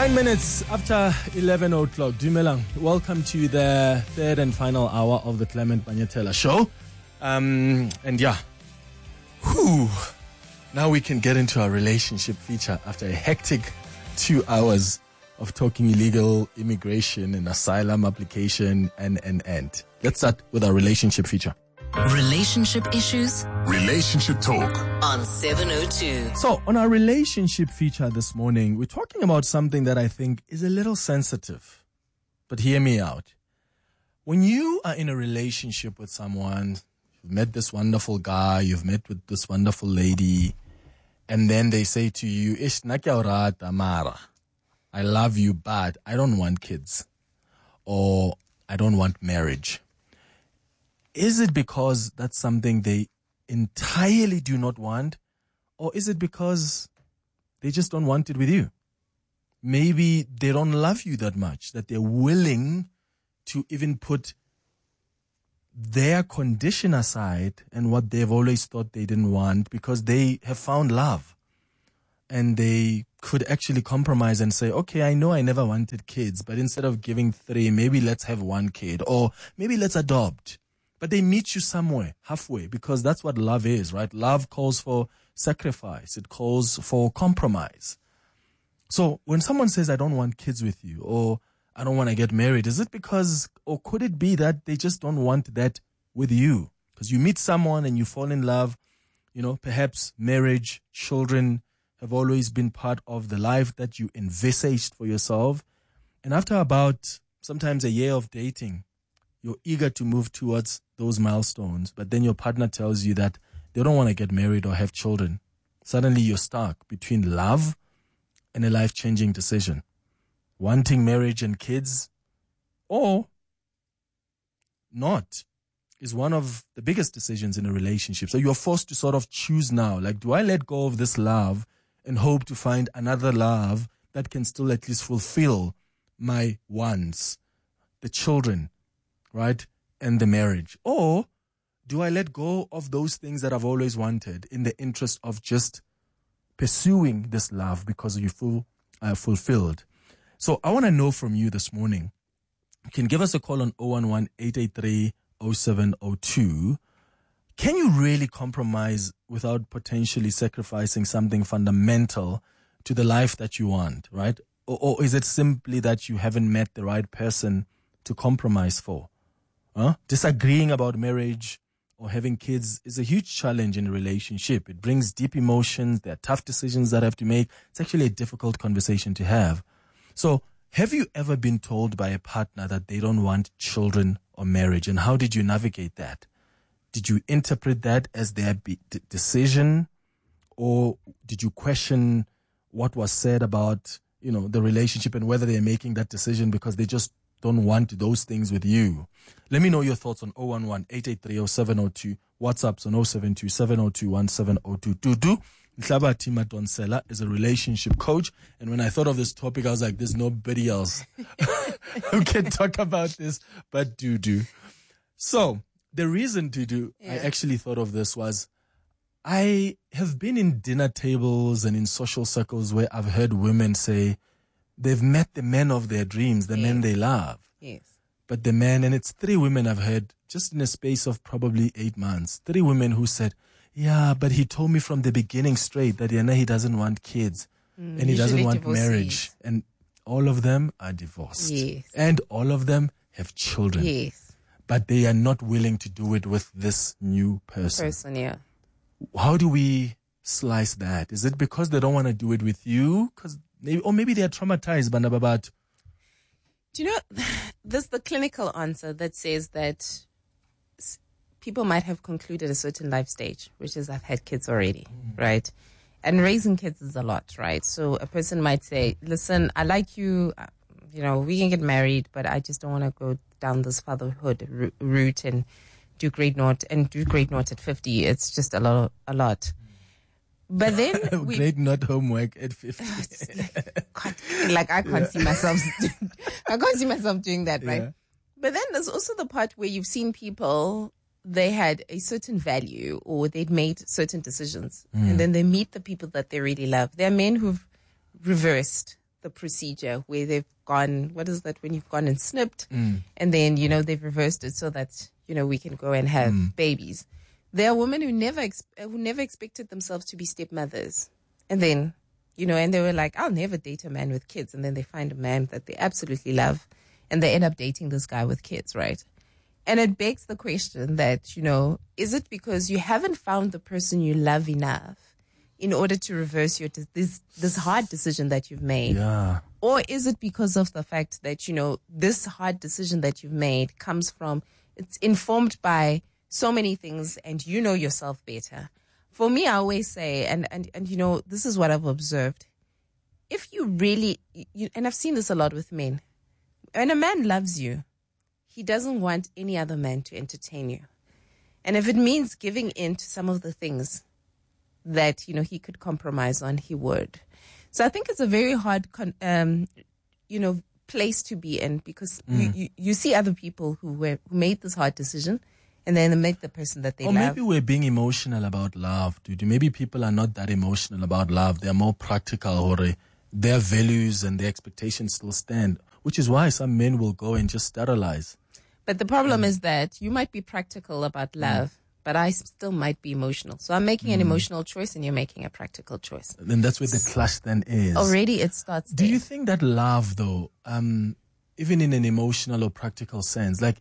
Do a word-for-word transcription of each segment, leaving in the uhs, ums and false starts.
Nine minutes after eleven o'clock. Dumelang, welcome to the third and final hour of the Clement Manyetela show. Um, and yeah, whew, now we can get into our relationship feature after a hectic two hours of talking illegal immigration and asylum application and, and, and. Let's start with our relationship feature. Relationship issues. Relationship talk. On seven oh two. So, on our relationship feature this morning, we're talking about something that I think is a little sensitive. But hear me out. When you are in a relationship with someone, you've met this wonderful guy, you've met with this wonderful lady, and then they say to you, Ish na kya urata mara. I love you, but I don't want kids. Or I don't want marriage. Is it because that's something they entirely do not want? Or is it because they just don't want it with you? Maybe they don't love you that much, that they're willing to even put their condition aside and what they've always thought they didn't want because they have found love. And they could actually compromise and say, okay, I know I never wanted kids, but instead of giving three, maybe let's have one kid, or maybe let's adopt. But they meet you somewhere, halfway, because that's what love is, right? Love calls for sacrifice. It calls for compromise. So when someone says, I don't want kids with you, or I don't want to get married, is it because, or could it be that they just don't want that with you? Because you meet someone and you fall in love, you know, perhaps marriage, children have always been part of the life that you envisaged for yourself. And after about sometimes a year of dating, you're eager to move towards those milestones, but then your partner tells you that they don't want to get married or have children. Suddenly you're stuck between love and a life-changing decision. Wanting marriage and kids or not is one of the biggest decisions in a relationship. So you're forced to sort of choose now. Like, do I let go of this love and hope to find another love that can still at least fulfill my wants, the children, right, and the marriage? Or do I let go of those things that I've always wanted in the interest of just pursuing this love because you feel uh, fulfilled? So I want to know from you this morning. You can give us a call on zero one one, eight eight three, zero seven zero two. Can you really compromise without potentially sacrificing something fundamental to the life that you want, right? Or, or is it simply that you haven't met the right person to compromise for? Huh? Disagreeing about marriage or having kids is a huge challenge in a relationship. It brings deep emotions. There are tough decisions that I have to make. It's actually a difficult conversation to have. So have you ever been told by a partner that they don't want children or marriage? And how did you navigate that? Did you interpret that as their be- d- decision? Or did you question what was said about, you know, the relationship and whether they're making that decision because they just don't want those things with you? Let me know your thoughts on zero one one, eight eight three, zero seven zero two. WhatsApp's on zero seven two, seven zero two, one seven zero two. Dudu Nhlaba Madonsela is a relationship coach. And when I thought of this topic, I was like, there's nobody else who can talk about this but Dudu. So the reason, Dudu, yeah. I actually thought of this was I have been in dinner tables and in social circles where I've heard women say they've met the men of their dreams, the yes. men they love. Yes. But the men, and it's three women I've heard just in a space of probably eight months, three women who said, yeah, but he told me from the beginning straight that you know, he doesn't want kids mm, and he doesn't want divorcees. marriage. And all of them are divorced. Yes. And all of them have children. Yes. But they are not willing to do it with this new person. Person, yeah. How do we slice that? Is it because they don't want to do it with you? Because maybe, or maybe they are traumatized, Banababat. Do you know, there's the clinical answer that says that people might have concluded a certain life stage, which is I've had kids already, mm. right? And raising kids is a lot, right? So a person might say, listen, I like you, you know, we can get married, but I just don't want to go down this fatherhood route and do grade naught and do grade naught at fifty. It's just a lot, a lot. But then we, grade naught homework at fifty. like I can't yeah. see myself, I can't see myself doing that, right? Yeah. But then there's also the part where you've seen people, they had a certain value or they'd made certain decisions, mm. and then they meet the people that they really love. There are men who've reversed the procedure where they've gone, what is that, when you've gone and snipped Mm. and then, you know, they've reversed it so that, you know, we can go and have Mm. babies. There are women who never, ex- who never expected themselves to be stepmothers. And then, you know, and they were like, I'll never date a man with kids. And then they find a man that they absolutely love and they end up dating this guy with kids, right? And it begs the question that, you know, is it because you haven't found the person you love enough in order to reverse your de- this this hard decision that you've made? Yeah. Or is it because of the fact that, you know, this hard decision that you've made comes from, it's informed by so many things and you know yourself better? For me, I always say, and, and, and you know, this is what I've observed. If you really, you, and I've seen this a lot with men, when a man loves you, he doesn't want any other man to entertain you. And if it means giving in to some of the things that, you know, he could compromise on, he would. So I think it's a very hard, con- um, you know, place to be in because Mm. you, you, you see other people who were who made this hard decision and then they make the person that they Or love. maybe we're being emotional about love, dude. Maybe people are not that emotional about love. They're more practical, or their values and their expectations still stand, which is why some men will go and just sterilize. But the problem is that you might be practical about love, but I still might be emotional. So I'm making an emotional choice and you're making a practical choice. Then that's where the clash then is. Already it starts Do there. you think that love, though, um, even in an emotional or practical sense, like,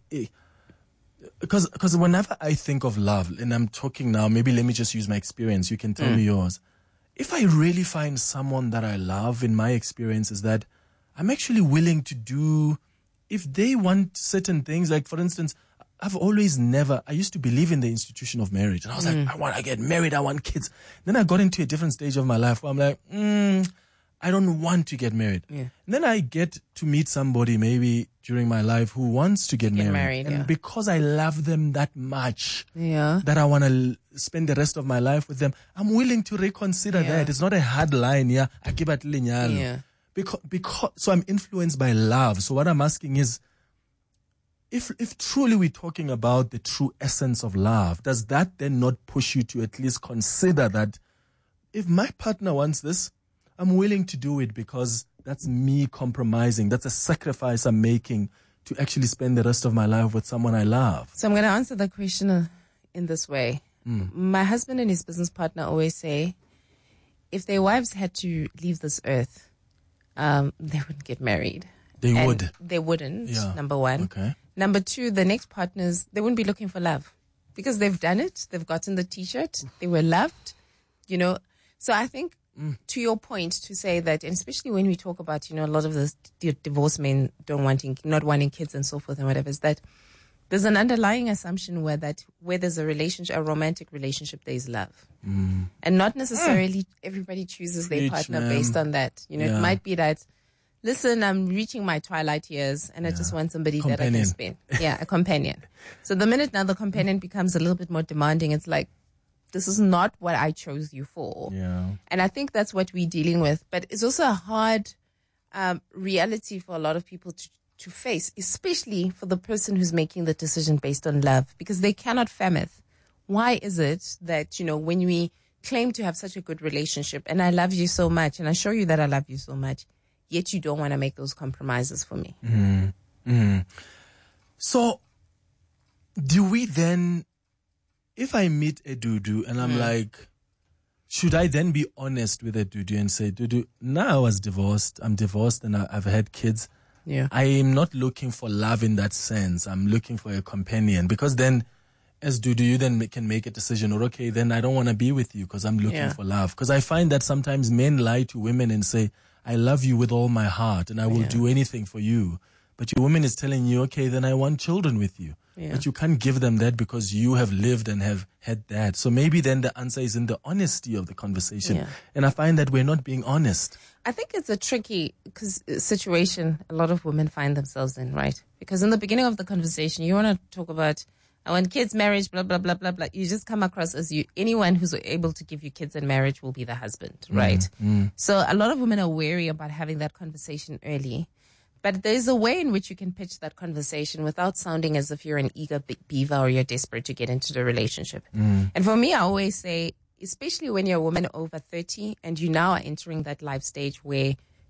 because because whenever I think of love, and I'm talking now, maybe let me just use my experience. You can tell Mm. me yours. If I really find someone that I love, in my experience, is that I'm actually willing to do, if they want certain things, like, for instance, I've always never, I used to believe in the institution of marriage. And I was Mm. like, I want to get married. I want kids. Then I got into a different stage of my life where I'm like, mm, I don't want to get married. Yeah. And then I get to meet somebody maybe during my life who wants to get, Get married. married, And yeah. because I love them that much, Yeah. that I want to l- spend the rest of my life with them, I'm willing to reconsider Yeah. that. It's not a hard line. Yeah. Yeah. Because, because, so I'm influenced by love. So what I'm asking is, if, if truly we're talking about the true essence of love, does that then not push you to at least consider that if my partner wants this, I'm willing to do it because that's me compromising. That's a sacrifice I'm making to actually spend the rest of my life with someone I love. So I'm going to answer the question uh, in this way. My husband and his business partner always say, if their wives had to leave this earth, um, they wouldn't get married. They And would. They wouldn't, Yeah. number one. Okay. Number two, the next partners, they wouldn't be looking for love because they've done it. They've gotten the T-shirt. They were loved, you know. So I think to your point to say that, and especially when we talk about, you know, a lot of the d- divorced men don't wanting, not wanting kids and so forth and whatever, is that there's an underlying assumption where that where there's a relationship, a romantic relationship, there's love. And not necessarily everybody chooses their Preach, partner ma'am. based on that. You know, Yeah. it might be that, listen, I'm reaching my twilight years and I just want somebody that I Companion. can spend. Yeah, a companion. So the minute now the companion becomes a little bit more demanding, it's like, this is not what I chose you for. Yeah. And I think that's what we're dealing with. But it's also a hard um, reality for a lot of people to, to face, especially for the person who's making the decision based on love, because they cannot fathom. Why is it that, you know, when we claim to have such a good relationship and I love you so much and I show you that I love you so much, yet you don't want to make those compromises for me? So, do we then, if I meet a Dudu and I'm like, should I then be honest with a Dudu and say, Dudu, now I was divorced, I'm divorced and I- I've had kids. Yeah. I am not looking for love in that sense. I'm looking for a companion, because then as Dudu, you then ma- can make a decision, or okay, then I don't want to be with you because I'm looking Yeah. for love. Because I find that sometimes men lie to women and say, I love you with all my heart and I will Yeah. do anything for you. But your woman is telling you, okay, then I want children with you. Yeah. But you can't give them that because you have lived and have had that. So maybe then the answer is in the honesty of the conversation. Yeah. And I find that we're not being honest. I think it's a tricky 'cause, uh, situation a lot of women find themselves in, right? Because in the beginning of the conversation, you want to talk about, I want kids, marriage, blah, blah, blah, blah, blah. You just come across as you, anyone who's able to give you kids and marriage will be the husband, right? So a lot of women are wary about having that conversation early. But there's a way in which you can pitch that conversation without sounding as if you're an eager be- beaver or you're desperate to get into the relationship. And for me, I always say, especially when you're a woman over thirty and you now are entering that life stage where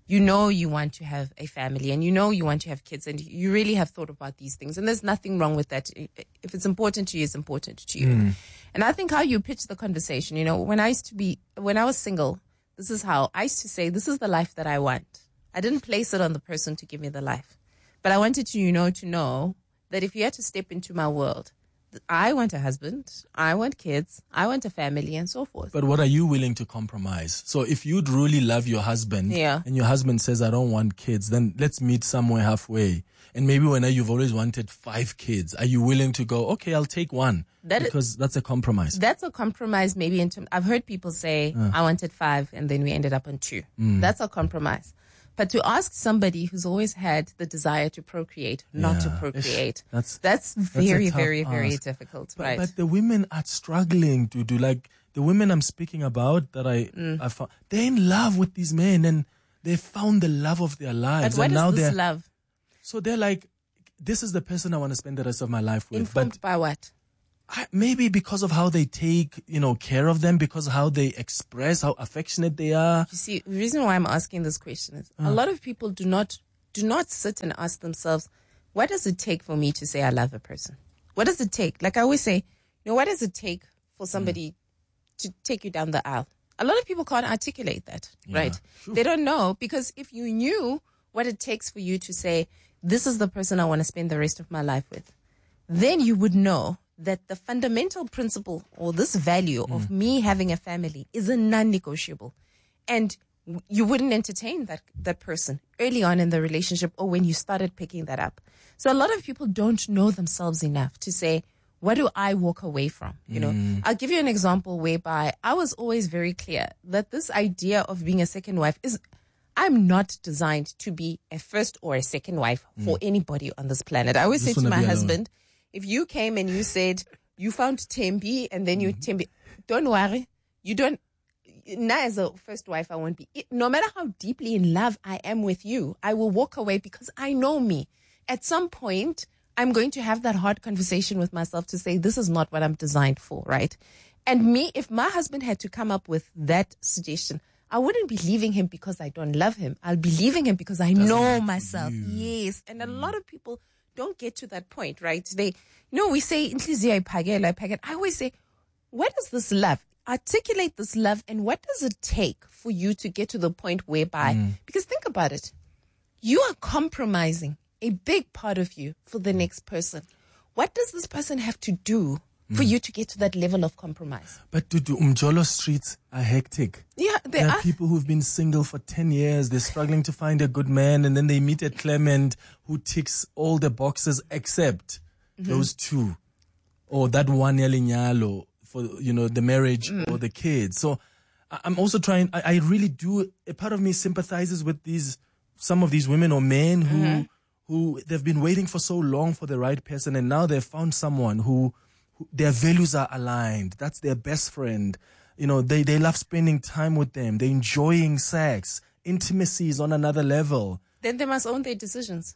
you know you want to have a family and you know you want to have kids and you really have thought about these things. And there's nothing wrong with that. If it's important to you, it's important to you. Mm. And I think how you pitch the conversation, you know, when I used to be, when I was single, this is how I used to say, this is the life that I want. I didn't place it on the person to give me the life. But I wanted to, you know, to know that if you had to step into my world, I want a husband, I want kids, I want a family, and so forth. But what are you willing to compromise? So if you'd really love your husband, yeah. and your husband says, I don't want kids, then let's meet somewhere halfway. And maybe when you've always wanted five kids, are you willing to go, okay, I'll take one? That because is, that's a compromise. That's a compromise maybe in terms, I've heard people say, uh. I wanted five, and then we ended up on two. Mm. That's a compromise. But to ask somebody who's always had the desire to procreate, not yeah. to procreate, that's, that's very, that's very, very ask. difficult. But, right? but the women are struggling to do, like, the women I'm speaking about that I, mm. I found, they're in love with these men and they found the love of their lives. But what and is now this they're, love? So they're like, this is the person I want to spend the rest of my life with. Informed but by what? I, maybe because of how they take, you know, care of them, because of how they express, how affectionate they are. You see, the reason why I'm asking this question is uh. a lot of people do not do not sit and ask themselves, what does it take for me to say I love a person? What does it take? Like I always say, you know, what does it take for somebody mm. to take you down the aisle? A lot of people can't articulate that, yeah, right? Sure. They don't know, because if you knew what it takes for you to say, this is the person I want to spend the rest of my life with, then you would know that the fundamental principle or this value mm. of me having a family is a non-negotiable. And you wouldn't entertain that, that person early on in the relationship or when you started picking that up. So a lot of people don't know themselves enough to say, what do I walk away from? You know, mm. I'll give you an example whereby I was always very clear that this idea of being a second wife is, I'm not designed to be a first or a second wife mm. for anybody on this planet. I always Just say to my husband, alone. If you came and you said you found Tembi and then you Tembi, don't worry, you don't. Now as a first wife, I won't be. No matter how deeply in love I am with you, I will walk away because I know me. At some point, I'm going to have that hard conversation with myself to say this is not what I'm designed for, right? And me, if my husband had to come up with that suggestion, I wouldn't be leaving him because I don't love him. I'll be leaving him because I Doesn't know myself. Yes, and a lot of people don't get to that point, right? They, you know, we say, I always say, what is this love? Articulate this love, and what does it take for you to get to the point whereby, mm. because think about it, you are compromising a big part of you for the next person. What does this person have to do for mm. you to get to that level of compromise? But to do Umjolo streets are hectic. Yeah, they there are. are people who've been single for ten years. They're struggling to find a good man, and then they meet a Clement who ticks all the boxes except mm-hmm. those two, or that one Yalinyalo for, you know, the marriage mm. or the kids. So I'm also trying. I, I really do. A part of me sympathizes with these some of these women or men who mm-hmm. who they've been waiting for so long for the right person, and now they've found someone who. Their values are aligned. That's their best friend. You know, they, they love spending time with them. They're enjoying sex. Intimacy is on another level. Then they must own their decisions.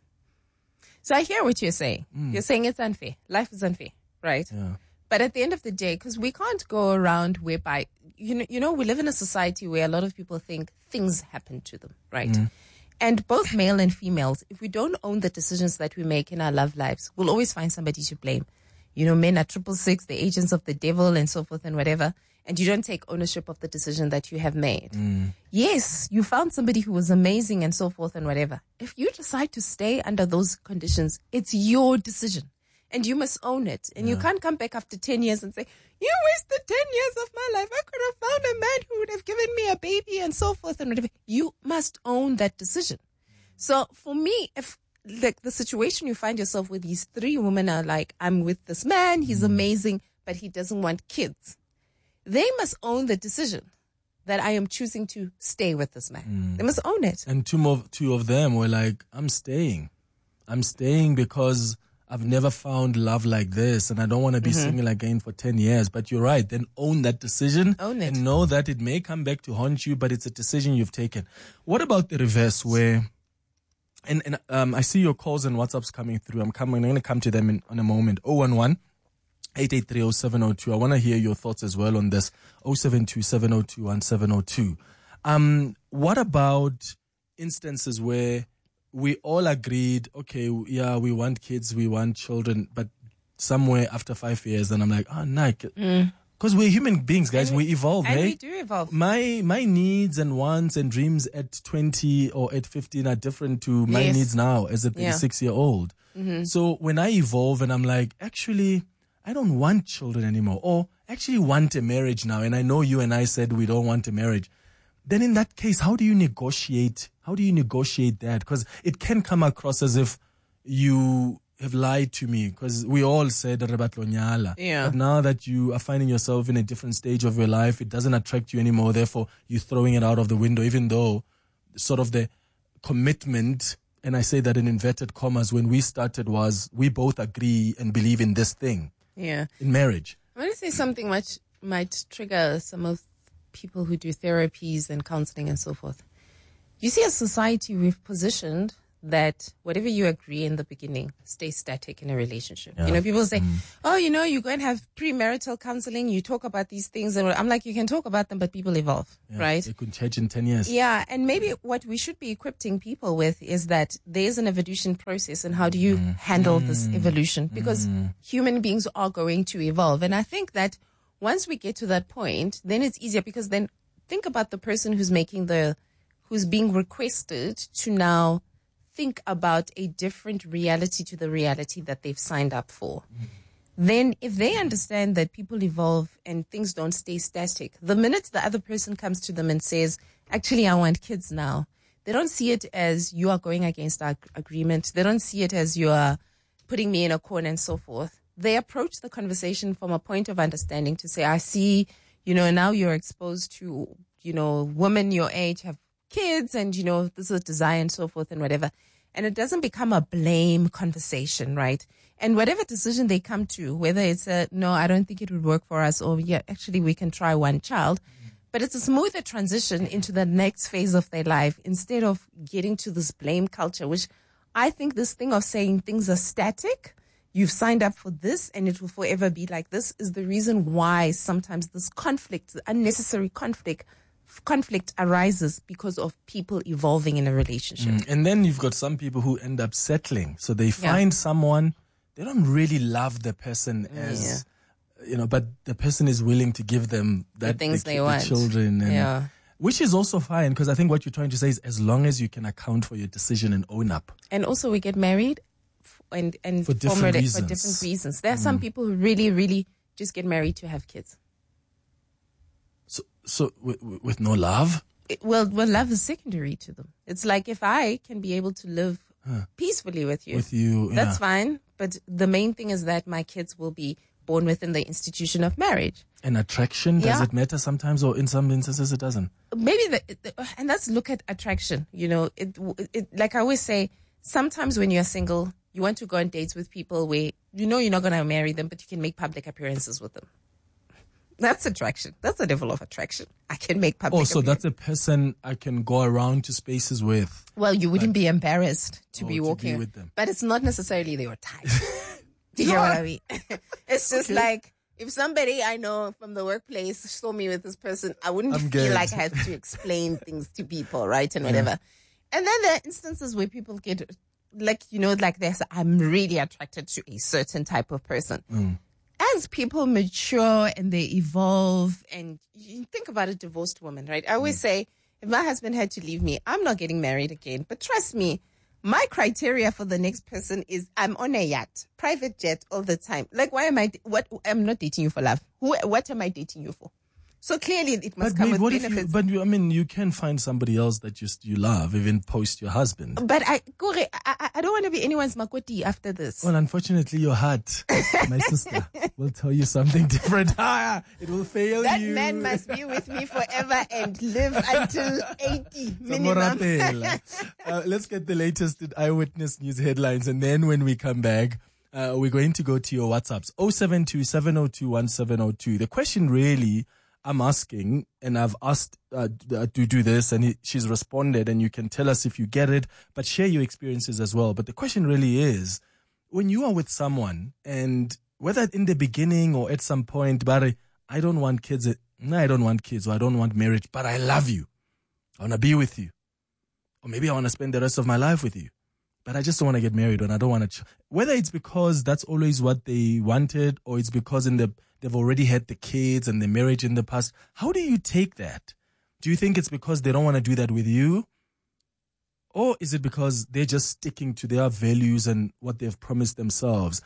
So I hear what you're saying. Mm. You're saying it's unfair. Life is unfair, right? Yeah. But at the end of the day, because we can't go around whereby, you know, you know, we live in a society where a lot of people think things happen to them, right? Mm. And both male and females, if we don't own the decisions that we make in our love lives, we'll always find somebody to blame. You know, men are triple six, the agents of the devil and so forth and whatever. And you don't take ownership of the decision that you have made. Mm. Yes, you found somebody who was amazing and so forth and whatever. If you decide to stay under those conditions, it's your decision. And you must own it. And yeah. you can't come back after ten years and say, you wasted ten years of my life. I could have found a man who would have given me a baby and so forth and whatever. You must own that decision. So for me, if like the situation you find yourself with, these three women are like, I'm with this man, he's mm. amazing, but he doesn't want kids. They must own the decision that I am choosing to stay with this man. Mm. They must own it. And two more, two of them were like, I'm staying. I'm staying because I've never found love like this, and I don't want to be mm-hmm. single again for ten years. But you're right. Then own that decision. Own it. And know that it may come back to haunt you, but it's a decision you've taken. What about the reverse where... And, and um, I see your calls and WhatsApps coming through. I'm coming. I'm going to come to them in, in a moment. oh one one, eight eight three, oh seven oh two. I want to hear your thoughts as well on this. oh seven two, seven oh two, one seven oh two. Um, what about instances where we all agreed, okay, yeah, we want kids, we want children, but somewhere after five years, then I'm like, oh, no, because we're human beings, guys. And we, we evolve, and hey? we do evolve. My my needs and wants and dreams at twenty or at fifteen are different to my Yes. needs now as a Yeah. thirty-six year old. Mm-hmm. So when I evolve and I'm like, actually, I don't want children anymore, or actually want a marriage now, and I know you and I said we don't want a marriage, then in that case, how do you negotiate? How do you negotiate that? Because it can come across as if you have lied to me, because we all said Rebatlonyala. Yeah. But now that you are finding yourself in a different stage of your life, it doesn't attract you anymore. Therefore, you're throwing it out of the window, even though sort of the commitment, and I say that in inverted commas, when we started was we both agree and believe in this thing Yeah. in marriage. I want to say something which might trigger some of people who do therapies and counseling and so forth. You see, as society, we've positioned that whatever you agree in the beginning stays static in a relationship. Yeah. You know, people say, oh, you know, you go and have premarital counseling, you talk about these things. And I'm like, you can talk about them, but people evolve, Yeah, right? They could change in ten years. Yeah, and maybe what we should be equipping people with is that there's an evolution process, and how do you handle this evolution? Because human beings are going to evolve. And I think that once we get to that point, then it's easier, because then think about the person who's making the, who's being requested to now think about a different reality to the reality that they've signed up for. Then if they understand that people evolve and things don't stay static, the minute the other person comes to them and says, actually, I want kids now, they don't see it as you are going against our agreement. They don't see it as you are putting me in a corner and so forth. They approach the conversation from a point of understanding to say, I see, you know, now you're exposed to, you know, women your age have kids, and, you know, this is a desire and so forth and whatever. And it doesn't become a blame conversation, right? And whatever decision they come to, whether it's a, no, I don't think it would work for us, or yeah, actually we can try one child, but it's a smoother transition into the next phase of their life, instead of getting to this blame culture, which I think this thing of saying things are static, you've signed up for this and it will forever be like this, is the reason why sometimes this conflict, unnecessary conflict, conflict arises because of people evolving in a relationship. Mm. And then you've got some people who end up settling. So they find someone, they don't really love the person as, you know, but the person is willing to give them that, things the, they the want. children. And, Yeah. Which is also fine, because I think what you're trying to say is as long as you can account for your decision and own up. And also we get married f- and, and For different form a- reasons. for different reasons. There are some people who really, really just get married to have kids. So, so with, with no love? It- well, well, love is secondary to them. It's like, if I can be able to live peacefully with you, With you, yeah. that's fine. But the main thing is that my kids will be born within the institution of marriage. And attraction, does Yeah. it matter sometimes, or in some instances it doesn't? Maybe the, the and let's look at attraction. You know, it, it like I always say, sometimes when you're single, you want to go on dates with people where you know you're not going to marry them, but you can make public appearances with them. That's attraction. That's a level of attraction. I can make public. Oh, so appearances. that's a person I can go around to spaces with. Well, you wouldn't be embarrassed to Oh, be to be walking with them. but it's not necessarily your type. Do you hear what I mean? It's just like, if somebody I know from the workplace saw me with this person, I wouldn't I'm feel good. like I had to explain things to people, right? And whatever. And then there are instances where people get, like, you know, like this, I'm really attracted to a certain type of person. Mm. As people mature and they evolve, and you think about a divorced woman, right? I always say, if my husband had to leave me, I'm not getting married again. But trust me, my criteria for the next person is I'm on a yacht, private jet all the time. Like, why am I, what, I'm not dating you for love. Who, what am I dating you for? So clearly it must But, come mate, with what if you, benefits. but you, I mean, you can find somebody else that just you love, even post your husband. But I, Kore, I, I, I don't want to be anyone's makoti after this. Well, unfortunately, your heart, my sister, will tell you something different. Ah, it will fail That you. man must be with me forever and live until eighty minimum. Zamorapela. uh, let's get the latest in Eyewitness News headlines, and then when we come back, uh, we're going to go to your WhatsApps. oh seven two, seven oh two, one seven oh two. The question really I'm asking, and I've asked uh, to do this, and he, she's responded, and you can tell us if you get it, but share your experiences as well. But the question really is, when you are with someone, and whether in the beginning or at some point, but I don't want kids, no, I don't want kids, or I don't want marriage, but I love you. I want to be with you. or maybe I want to spend the rest of my life with you, but I just don't want to get married, and I don't want to. Ch-. Whether it's because that's always what they wanted, or it's because in the they've already had the kids and the marriage in the past. How do you take that? Do you think it's because they don't want to do that with you? Or is it because they're just sticking to their values and what they've promised themselves?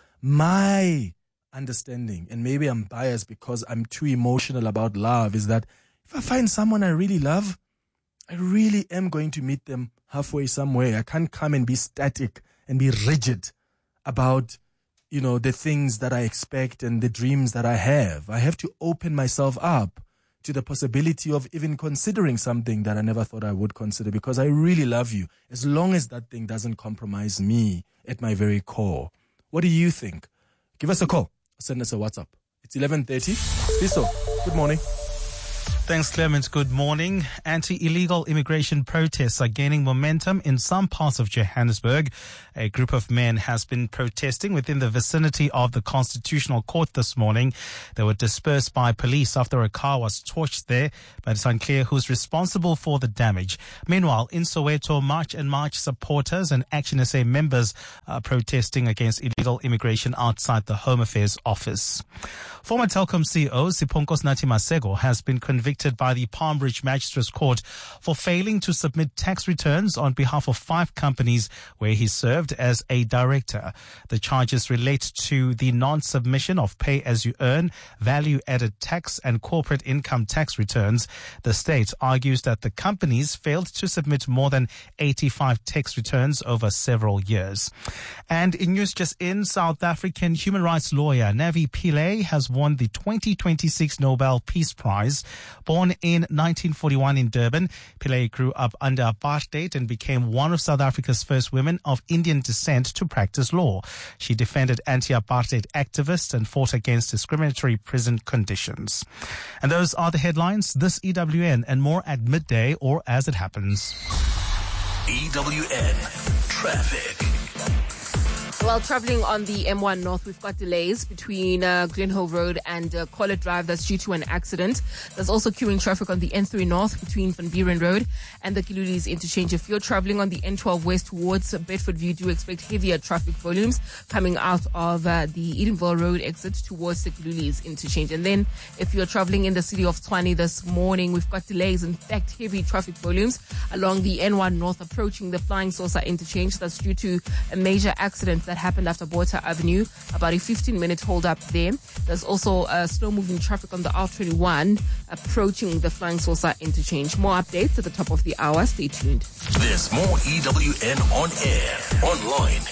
My understanding, and maybe I'm biased because I'm too emotional about love, is that if I find someone I really love, I really am going to meet them halfway somewhere. I can't come and be static and be rigid about, you know, the things that I expect and the dreams that I have. I have to open myself up to the possibility of even considering something that I never thought I would consider, because I really love you, as long as that thing doesn't compromise me at my very core. What do you think? Give us a call. Send us a WhatsApp. It's eleven thirty. Siso, good morning. Thanks, Clement. Good morning. Anti-illegal immigration protests are gaining momentum in some parts of Johannesburg. A group of men has been protesting within the vicinity of the Constitutional Court this morning. They were dispersed by police after a car was torched there, but it's unclear who's responsible for the damage. Meanwhile, in Soweto, March and March supporters and Action S A members are protesting against illegal immigration outside the Home Affairs Office. Former Telkom C E O Sipho Nkosinathi Masego has been convicted by the Palmbridge Magistrates Court for failing to submit tax returns on behalf of five companies where he served as a director. The charges relate to the non-submission of pay-as-you-earn, value-added tax and corporate income tax returns. The state argues that the companies failed to submit more than eighty-five tax returns over several years. And in news just in, South African human rights lawyer Navi Pillay has won the twenty twenty-six Nobel Peace Prize. Born in nineteen forty-one in Durban, Pillay grew up under apartheid and became one of South Africa's first women of Indian descent to practice law. She defended anti-apartheid activists and fought against discriminatory prison conditions. And those are the headlines. This E W N and more at midday or as it happens. E W N Traffic. While traveling on the M one North, we've got delays between uh, Glenhoe Road and uh, Collett Drive. That's due to an accident. There's also queuing traffic on the N three North between Van Buren Road and the Kilulis interchange. If you're traveling on the N twelve West towards Bedford View, do expect heavier traffic volumes coming out of uh, the Edenville Road exit towards the Kilulis interchange. And then if you're traveling in the city of Tshwane this morning, we've got delays, in fact, heavy traffic volumes along the N one North approaching the Flying Saucer interchange. That's due to a major accident that happened after Botha Avenue, about a fifteen minute hold up there. There's also uh, slow moving traffic on the R twenty-one approaching the Flying Saucer interchange. More updates at the top of the hour. Stay tuned. There's more E W N on air, online.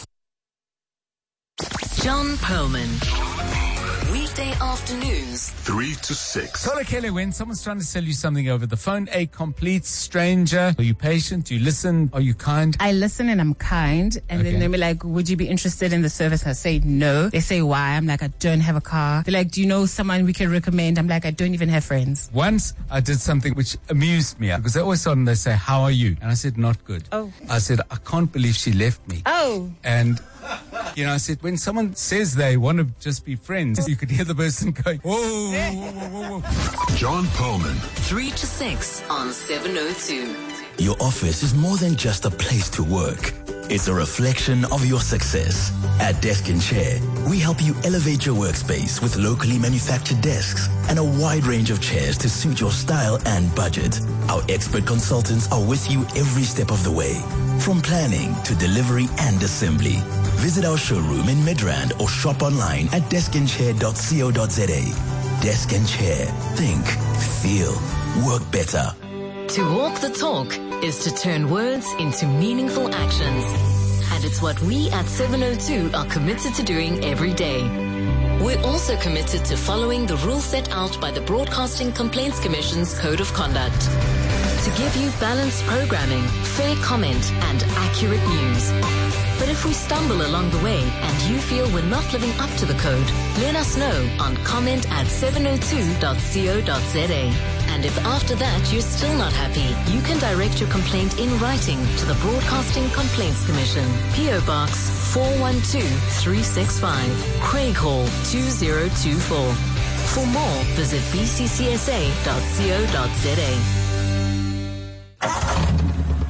John Perlman. Weekday afternoons. Three to six. Tolakele, when someone's trying to sell you something over the phone, a complete stranger, are you patient? Do you listen? Are you kind? I listen and I'm kind. And Okay. then they'll be like, would you be interested in the service? I say no. They say why? I'm like, I don't have a car. They're like, do you know someone we can recommend? I'm like, I don't even have friends. Once I did something which amused me because they always start and they say, how are you? And I said, not good. Oh. I said, I can't believe she left me. Oh. And, you know, I said, when someone says they want to just be friends, you could hear the person going, whoa, whoa, whoa, whoa, whoa. John Perlman. three to six on seven oh two. Your office is more than just a place to work. It's a reflection of your success. At Desk and Chair, we help you elevate your workspace with locally manufactured desks and a wide range of chairs to suit your style and budget. Our expert consultants are with you every step of the way, from planning to delivery and assembly. Visit our showroom in Midrand or shop online at desk and chair dot co dot za. Desk and Chair. Think, feel, work better. To walk the talk is to turn words into meaningful actions. And it's what we at seven oh two are committed to doing every day. We're also committed to following the rules set out by the Broadcasting Complaints Commission's Code of Conduct. To give you balanced programming, fair comment, and accurate news. But if we stumble along the way and you feel we're not living up to the code, let us know on comment at seven oh two dot co dot za. And if after that you're still not happy, you can direct your complaint in writing to the Broadcasting Complaints Commission, P O Box four one two three six five, Craig Hall two zero two four. For more, visit b c c s a dot co dot za.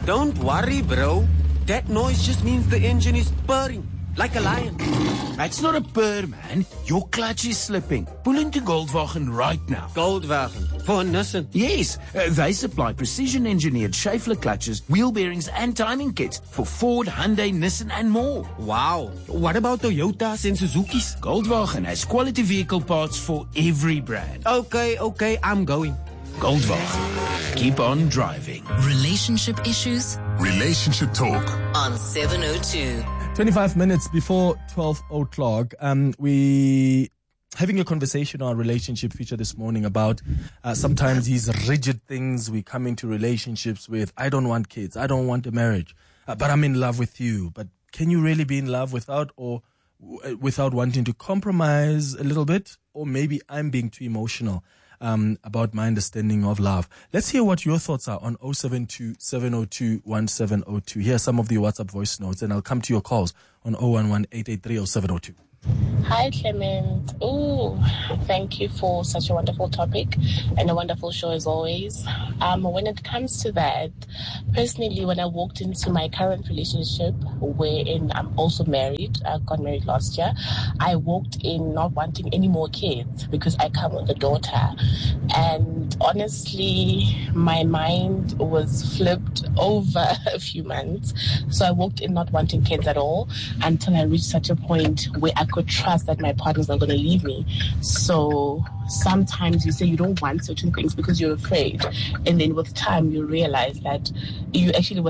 Don't worry, bro. That noise just means the engine is purring, like a lion. That's not a purr, man. Your clutch is slipping. Pull into Goldwagen right now. Goldwagen, for Nissan. Yes, uh, they supply precision-engineered Schaeffler clutches, wheel bearings, and timing kits for Ford, Hyundai, Nissan, and more. Wow. What about Toyotas and Suzuki's? Goldwagen has quality vehicle parts for every brand. Okay, okay, I'm going. Goldwagen. Keep on driving. Relationship issues Relationship Talk. on seven oh two. twenty-five minutes before twelve o'clock, um, we having a conversation on our relationship feature this morning about uh, sometimes these rigid things we come into relationships with. I don't want kids. I don't want a marriage, uh, but I'm in love with you. But can you really be in love without or w- without wanting to compromise a little bit? Or maybe I'm being too emotional um, about my understanding of love. Let's hear what your thoughts are on oh seven two, seven oh two, one seven oh two. Here are some of the WhatsApp voice notes, and I'll come to your calls on oh one one, eight eight three, oh seven oh two. Hi, Clement. Ooh, thank you for such a wonderful topic and a wonderful show as always. Um, when it comes to that, personally, when I walked into my current relationship, wherein I'm also married, I got married last year, I walked in not wanting any more kids because I come with a daughter. And honestly, my mind was flipped over a few months. So I walked in not wanting kids at all until I reached such a point where I could trust that my partner's not going to leave me. So sometimes you say you don't want certain things because you're afraid. And then with time, you realize that you actually